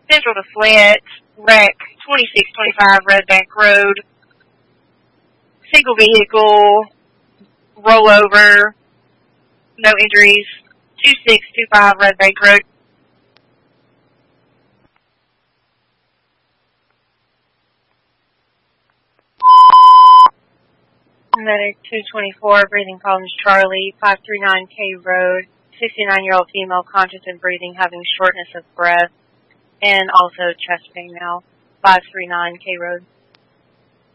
Central to Flint, wreck 2625 Red Bank Road, single vehicle, rollover, no injuries, 2625 Red Bank Road. Medic 224, breathing problems, Charlie, 539K Road, 69-year-old female, conscious and breathing, having shortness of breath, and also chest pain now, 539K Road.